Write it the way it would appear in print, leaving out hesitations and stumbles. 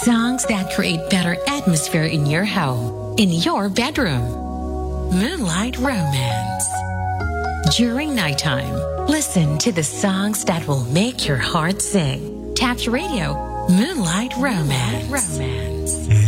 Songs that create better atmosphere in your home, in your bedroom. Moonlight Romance. During nighttime, listen to the songs that will make your heart sing. Tap your radio. Moonlight Romance.